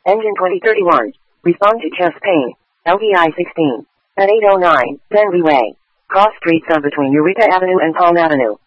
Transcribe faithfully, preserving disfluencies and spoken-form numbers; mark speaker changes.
Speaker 1: Engine twenty thirty-one. Respond to chest pain. L V I sixteen. At eight oh nine, Denby Way. Cross streets of between Eureka Avenue and Palm Avenue.